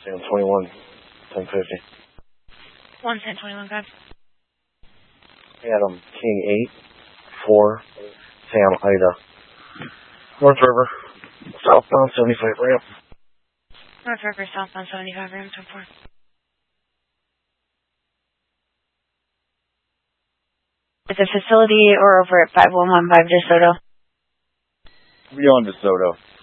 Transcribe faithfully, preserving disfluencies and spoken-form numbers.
Sam twenty-one, ten fifty. one ten twenty-one, God. Adam, King eight, four, Sam Ida. North River, southbound seventy-five ramp. North River, southbound seventy-five ramp, ten four. At the facility or over at five one one five DeSoto? Beyond DeSoto.